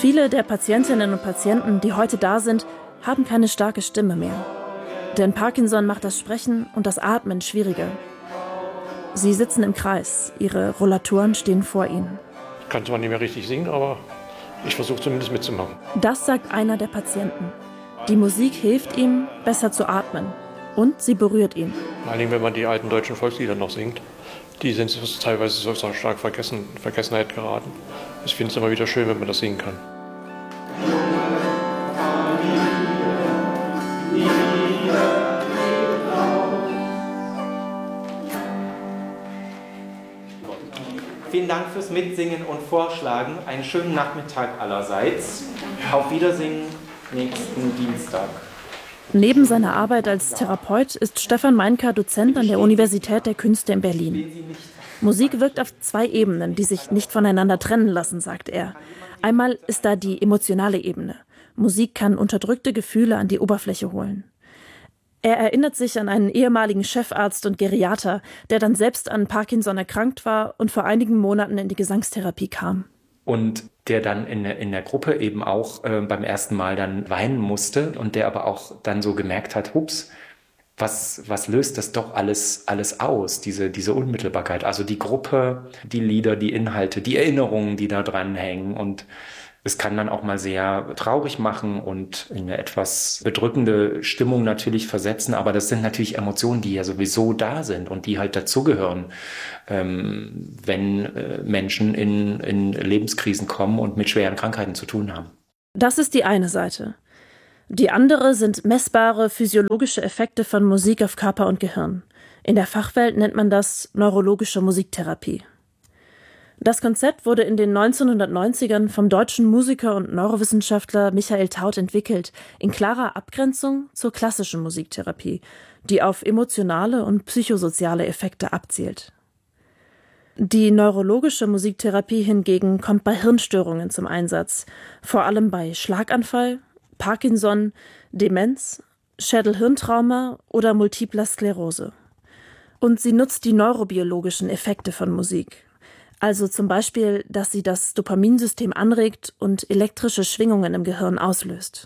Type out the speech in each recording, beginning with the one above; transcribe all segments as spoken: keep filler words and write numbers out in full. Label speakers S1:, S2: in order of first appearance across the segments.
S1: Viele der Patientinnen und Patienten, die heute da sind, haben keine starke Stimme mehr. Denn Parkinson macht das Sprechen und das Atmen schwieriger. Sie sitzen im Kreis, ihre Rollatoren stehen vor ihnen.
S2: Ich kann zwar nicht mehr richtig singen, aber ich versuche zumindest mitzumachen.
S1: Das sagt einer der Patienten. Die Musik hilft ihm, besser zu atmen. Und sie berührt ihn.
S2: Vor allem, wenn man die alten deutschen Volkslieder noch singt. Die sind teilweise so stark vergessen, Vergessenheit geraten. Ich finde es immer wieder schön, wenn man das singen kann.
S3: Vielen Dank fürs Mitsingen und Vorschlagen. Einen schönen Nachmittag allerseits. Auf Wiedersehen nächsten Dienstag.
S1: Neben seiner Arbeit als Therapeut ist Stefan Meinker Dozent an der Universität der Künste in Berlin. Musik wirkt auf zwei Ebenen, die sich nicht voneinander trennen lassen, sagt er. Einmal ist da die emotionale Ebene. Musik kann unterdrückte Gefühle an die Oberfläche holen. Er erinnert sich an einen ehemaligen Chefarzt und Geriater, der dann selbst an Parkinson erkrankt war und vor einigen Monaten in die Gesangstherapie kam.
S4: Und der dann in, in der Gruppe eben auch äh, beim ersten Mal dann weinen musste und der aber auch dann so gemerkt hat, hups, was, was löst das doch alles, alles aus, diese, diese Unmittelbarkeit. Also die Gruppe, die Lieder, die Inhalte, die Erinnerungen, die da dran hängen. Und es kann dann auch mal sehr traurig machen und in eine etwas bedrückende Stimmung natürlich versetzen. Aber das sind natürlich Emotionen, die ja sowieso da sind und die halt dazugehören, ähm, wenn äh, Menschen in, in Lebenskrisen kommen und mit schweren Krankheiten zu tun haben.
S1: Das ist die eine Seite. Die andere sind messbare physiologische Effekte von Musik auf Körper und Gehirn. In der Fachwelt nennt man das neurologische Musiktherapie. Das Konzept wurde in den neunzehnhundertneunzigern vom deutschen Musiker und Neurowissenschaftler Michael Taut entwickelt, in klarer Abgrenzung zur klassischen Musiktherapie, die auf emotionale und psychosoziale Effekte abzielt. Die neurologische Musiktherapie hingegen kommt bei Hirnstörungen zum Einsatz, vor allem bei Schlaganfall, Parkinson, Demenz, Schädel-Hirntrauma oder multipler Sklerose. Und sie nutzt die neurobiologischen Effekte von Musik. Also zum Beispiel, dass sie das Dopaminsystem anregt und elektrische Schwingungen im Gehirn auslöst.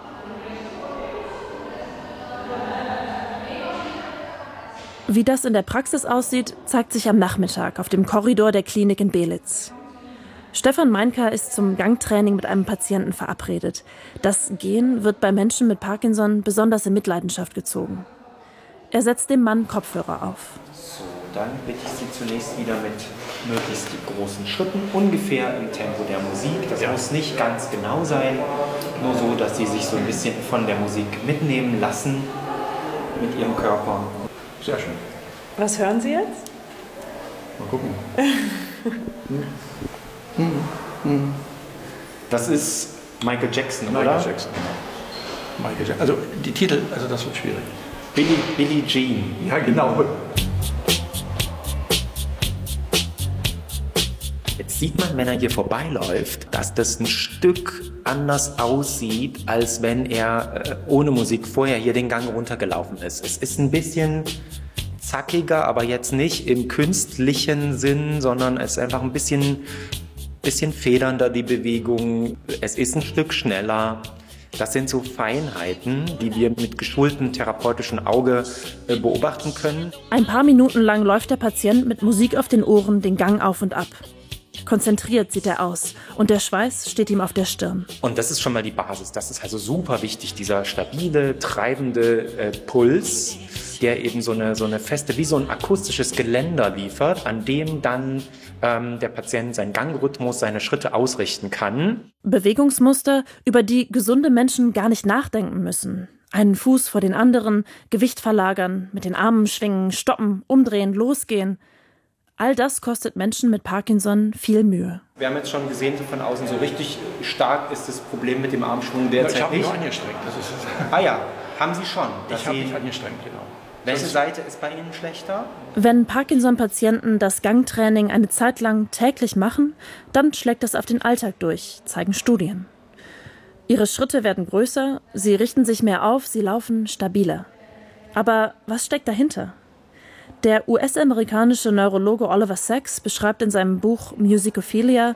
S1: Wie das in der Praxis aussieht, zeigt sich am Nachmittag auf dem Korridor der Klinik in Belitz. Stefan Meinker ist zum Gangtraining mit einem Patienten verabredet. Das Gehen wird bei Menschen mit Parkinson besonders in Mitleidenschaft gezogen. Er setzt dem Mann Kopfhörer auf.
S3: So, dann bitte ich Sie zunächst wieder mit möglichst großen Schritten, ungefähr im Tempo der Musik. Das ja. muss nicht ganz genau sein, nur so, dass Sie sich so ein bisschen von der Musik mitnehmen lassen mit Ihrem Körper.
S2: Sehr schön.
S5: Was hören Sie jetzt?
S2: Mal gucken.
S3: Das ist Michael Jackson,
S2: Michael
S3: oder?
S2: Jackson. Michael Jackson. Also die Titel, also das wird schwierig.
S3: Billie, Billie Jean.
S2: Ja, genau.
S4: Jetzt sieht man, wenn er hier vorbeiläuft, dass das ein Stück anders aussieht, als wenn er äh, ohne Musik vorher hier den Gang runtergelaufen ist. Es ist ein bisschen zackiger, aber jetzt nicht im künstlichen Sinn, sondern es ist einfach ein bisschen, bisschen federnder, die Bewegung. Es ist ein Stück schneller. Das sind so Feinheiten, die wir mit geschultem therapeutischen Auge äh, beobachten können.
S1: Ein paar Minuten lang läuft der Patient mit Musik auf den Ohren den Gang auf und ab. Konzentriert sieht er aus und der Schweiß steht ihm auf der Stirn.
S4: Und das ist schon mal die Basis. Das ist also super wichtig, dieser stabile, treibende äh, Puls, der eben so eine, so eine feste, wie so ein akustisches Geländer liefert, an dem dann ähm, der Patient seinen Gangrhythmus, seine Schritte ausrichten kann.
S1: Bewegungsmuster, über die gesunde Menschen gar nicht nachdenken müssen. Einen Fuß vor den anderen, Gewicht verlagern, mit den Armen schwingen, stoppen, umdrehen, losgehen. All das kostet Menschen mit Parkinson viel Mühe.
S3: Wir haben jetzt schon gesehen, so von außen, so richtig stark ist das Problem mit dem Armschwung derzeit
S2: ich habe mich
S3: nicht.
S2: nur angestrengt. Das ist
S3: Ah ja, haben Sie schon.
S2: ich habe mich angestrengt, genau.
S3: Welche
S2: Sonst-
S3: Seite ist bei Ihnen schlechter?
S1: Wenn Parkinson-Patienten das Gangtraining eine Zeit lang täglich machen, dann schlägt das auf den Alltag durch, zeigen Studien. Ihre Schritte werden größer, sie richten sich mehr auf, sie laufen stabiler. Aber was steckt dahinter? Der U S-amerikanische Neurologe Oliver Sacks beschreibt in seinem Buch Musicophilia,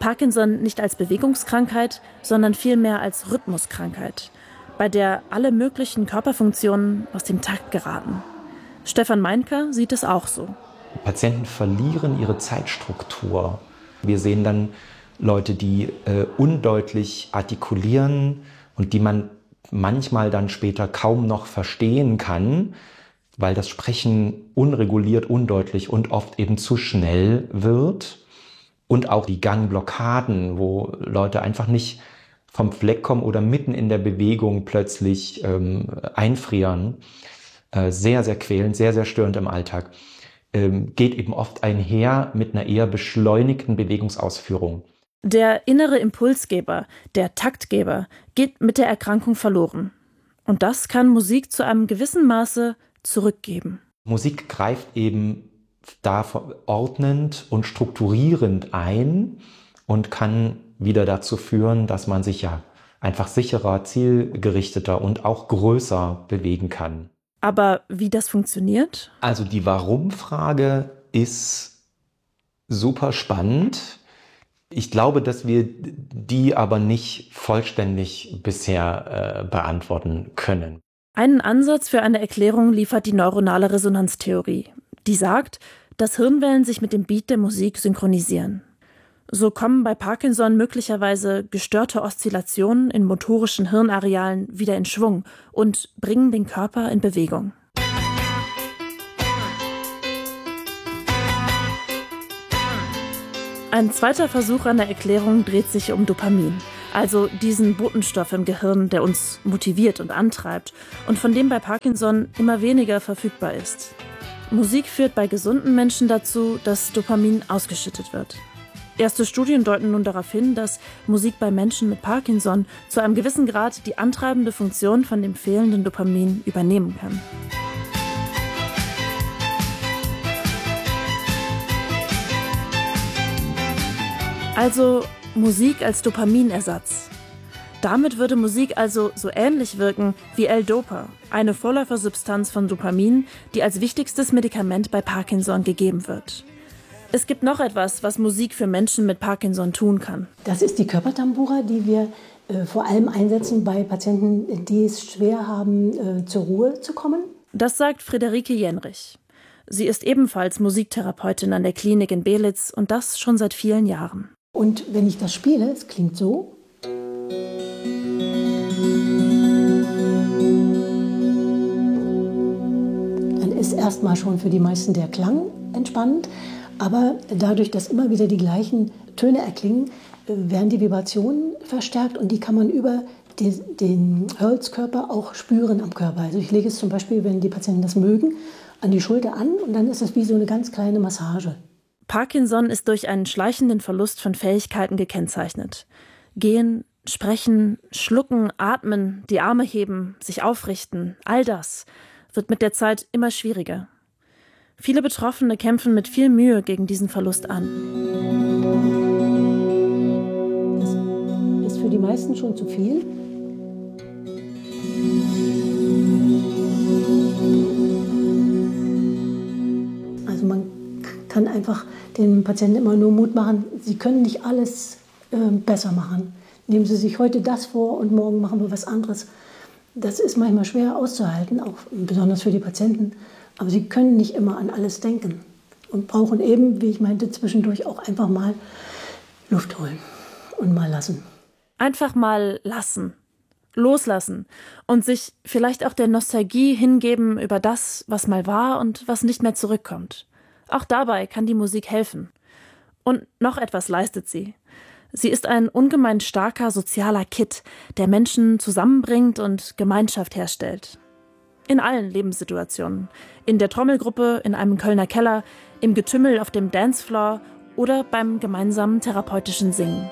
S1: Parkinson nicht als Bewegungskrankheit, sondern vielmehr als Rhythmuskrankheit, bei der alle möglichen Körperfunktionen aus dem Takt geraten. Stefan Meinker sieht es auch so.
S6: Patienten verlieren ihre Zeitstruktur. Wir sehen dann Leute, die äh, undeutlich artikulieren und die man manchmal dann später kaum noch verstehen kann, weil das Sprechen unreguliert, undeutlich und oft eben zu schnell wird. Und auch die Gangblockaden, wo Leute einfach nicht vom Fleck kommen oder mitten in der Bewegung plötzlich ähm, einfrieren. Äh, sehr, sehr quälend, sehr, sehr störend im Alltag. Ähm, geht eben oft einher mit einer eher beschleunigten Bewegungsausführung.
S1: Der innere Impulsgeber, der Taktgeber, geht mit der Erkrankung verloren. Und das kann Musik zu einem gewissen Maße zurückgeben.
S6: Musik greift eben da ordnend und strukturierend ein und kann wieder dazu führen, dass man sich ja einfach sicherer, zielgerichteter und auch größer bewegen kann.
S1: Aber wie das funktioniert?
S6: Also die Warum-Frage ist super spannend. Ich glaube, dass wir die aber nicht vollständig bisher äh, beantworten können.
S1: Einen Ansatz für eine Erklärung liefert die neuronale Resonanztheorie. Die sagt, dass Hirnwellen sich mit dem Beat der Musik synchronisieren. So kommen bei Parkinson möglicherweise gestörte Oszillationen in motorischen Hirnarealen wieder in Schwung und bringen den Körper in Bewegung. Ein zweiter Versuch an der Erklärung dreht sich um Dopamin, also diesen Botenstoff im Gehirn, der uns motiviert und antreibt und von dem bei Parkinson immer weniger verfügbar ist. Musik führt bei gesunden Menschen dazu, dass Dopamin ausgeschüttet wird. Erste Studien deuten nun darauf hin, dass Musik bei Menschen mit Parkinson zu einem gewissen Grad die antreibende Funktion von dem fehlenden Dopamin übernehmen kann. Also Musik als Dopaminersatz. Damit würde Musik also so ähnlich wirken wie L-Dopa, eine Vorläufersubstanz von Dopamin, die als wichtigstes Medikament bei Parkinson gegeben wird. Es gibt noch etwas, was Musik für Menschen mit Parkinson tun kann.
S7: Das ist die Körpertambura, die wir äh, vor allem einsetzen bei Patienten, die es schwer haben, äh, zur Ruhe zu kommen.
S1: Das sagt Friederike Jenrich. Sie ist ebenfalls Musiktherapeutin an der Klinik in Belitz und das schon seit vielen Jahren.
S7: Und wenn ich das spiele, es klingt so. Dann ist erstmal schon für die meisten der Klang entspannend. Aber dadurch, dass immer wieder die gleichen Töne erklingen, werden die Vibrationen verstärkt und die kann man über den, den Holzkörper auch spüren am Körper. Also ich lege es zum Beispiel, wenn die Patienten das mögen, an die Schulter an und dann ist es wie so eine ganz kleine Massage.
S1: Parkinson ist durch einen schleichenden Verlust von Fähigkeiten gekennzeichnet. Gehen, sprechen, schlucken, atmen, die Arme heben, sich aufrichten, all das wird mit der Zeit immer schwieriger. Viele Betroffene kämpfen mit viel Mühe gegen diesen Verlust an.
S7: Das ist für die meisten schon zu viel. Also man kann einfach den Patienten immer nur Mut machen, sie können nicht alles äh, besser machen. Nehmen Sie sich heute das vor und morgen machen wir was anderes. Das ist manchmal schwer auszuhalten, auch besonders für die Patienten. Aber sie können nicht immer an alles denken und brauchen eben, wie ich meinte, zwischendurch auch einfach mal Luft holen und mal lassen.
S1: Einfach mal lassen, loslassen und sich vielleicht auch der Nostalgie hingeben über das, was mal war und was nicht mehr zurückkommt. Auch dabei kann die Musik helfen. Und noch etwas leistet sie. Sie ist ein ungemein starker sozialer Kitt, der Menschen zusammenbringt und Gemeinschaft herstellt. In allen Lebenssituationen. In der Trommelgruppe, in einem Kölner Keller, im Getümmel auf dem Dancefloor oder beim gemeinsamen therapeutischen Singen.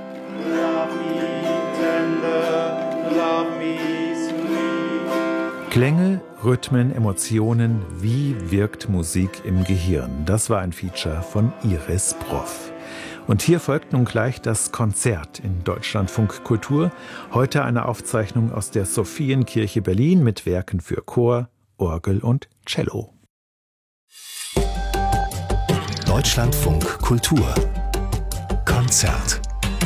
S8: Klänge, Rhythmen, Emotionen, wie wirkt Musik im Gehirn? Das war ein Feature von Iris Proff. Und hier folgt nun gleich das Konzert in Deutschlandfunk Kultur. Heute eine Aufzeichnung aus der Sophienkirche Berlin mit Werken für Chor, Orgel und Cello.
S9: Deutschlandfunk Kultur
S8: Konzert.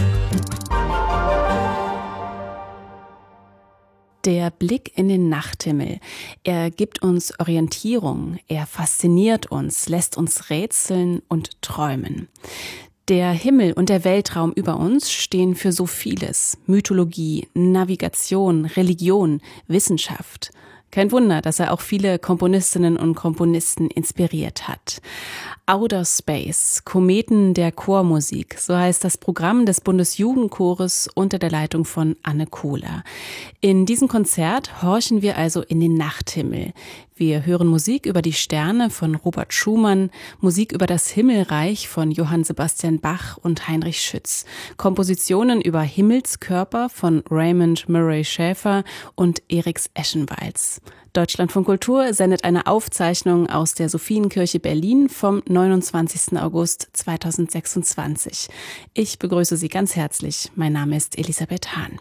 S9: Der Blick in den Nachthimmel. Er gibt uns Orientierung, er fasziniert uns, lässt uns rätseln und träumen. Der Himmel und der Weltraum über uns stehen für so vieles. Mythologie, Navigation, Religion, Wissenschaft. Kein Wunder, dass er auch viele Komponistinnen und Komponisten inspiriert hat. Outer Space, Kometen der Chormusik, so heißt das Programm des Bundesjugendchores unter der Leitung von Anne Kohler. In diesem Konzert horchen wir also in den Nachthimmel. Wir hören Musik über die Sterne von Robert Schumann, Musik über das Himmelreich von Johann Sebastian Bach und Heinrich Schütz, Kompositionen über Himmelskörper von Raymond Murray Schäfer und Eriks Eschenwalds. Deutschlandfunk Kultur sendet eine Aufzeichnung aus der Sophienkirche Berlin vom neunundzwanzigsten August zweitausendsechsundzwanzig. Ich begrüße Sie ganz herzlich. Mein Name ist Elisabeth Hahn.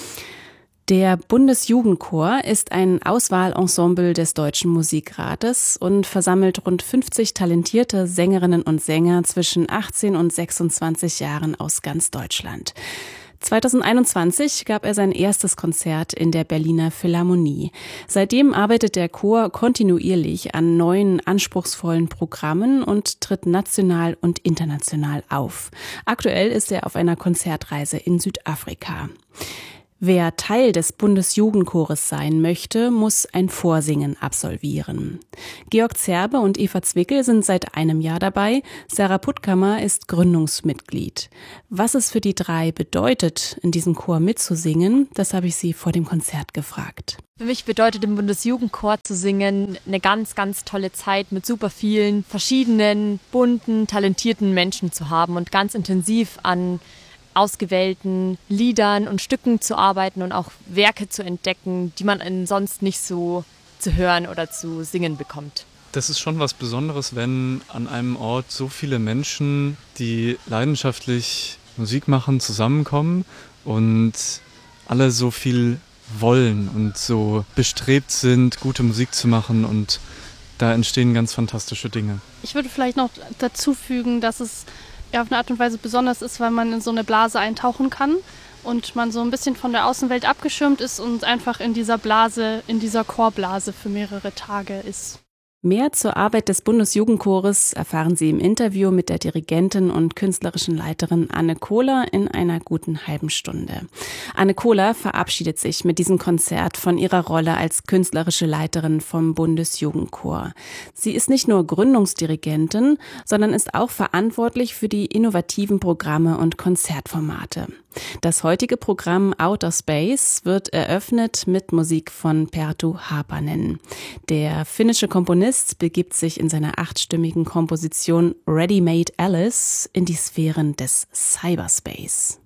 S9: Der Bundesjugendchor ist ein Auswahlensemble des Deutschen Musikrates und versammelt rund fünfzig talentierte Sängerinnen und Sänger zwischen achtzehn und sechsundzwanzig Jahren aus ganz Deutschland. zweitausendeinundzwanzig gab er sein erstes Konzert in der Berliner Philharmonie. Seitdem arbeitet der Chor kontinuierlich an neuen, anspruchsvollen Programmen und tritt national und international auf. Aktuell ist er auf einer Konzertreise in Südafrika. Wer Teil des Bundesjugendchores sein möchte, muss ein Vorsingen absolvieren. Georg Zerbe und Eva Zwickel sind seit einem Jahr dabei. Sarah Puttkammer ist Gründungsmitglied. Was es für die drei bedeutet, in diesem Chor mitzusingen, das habe ich sie vor dem Konzert gefragt.
S10: Für mich bedeutet im Bundesjugendchor zu singen eine ganz, ganz tolle Zeit mit super vielen verschiedenen, bunten, talentierten Menschen zu haben und ganz intensiv an ausgewählten Liedern und Stücken zu arbeiten und auch Werke zu entdecken, die man sonst nicht so zu hören oder zu singen bekommt.
S11: Das ist schon was Besonderes, wenn an einem Ort so viele Menschen, die leidenschaftlich Musik machen, zusammenkommen und alle so viel wollen und so bestrebt sind, gute Musik zu machen, und da entstehen ganz fantastische Dinge.
S12: Ich würde vielleicht noch dazu fügen, dass es ja auf eine Art und Weise besonders ist, weil man in so eine Blase eintauchen kann und man so ein bisschen von der Außenwelt abgeschirmt ist und einfach in dieser Blase, in dieser Chorblase für mehrere Tage ist.
S9: Mehr zur Arbeit des Bundesjugendchores erfahren Sie im Interview mit der Dirigentin und künstlerischen Leiterin Anne Kohler in einer guten halben Stunde. Anne Kohler verabschiedet sich mit diesem Konzert von ihrer Rolle als künstlerische Leiterin vom Bundesjugendchor. Sie ist nicht nur Gründungsdirigentin, sondern ist auch verantwortlich für die innovativen Programme und Konzertformate. Das heutige Programm Outer Space wird eröffnet mit Musik von Perttu Haapanen. Der finnische Komponist begibt sich in seiner achtstimmigen Komposition Ready Made Alice in die Sphären des Cyberspace.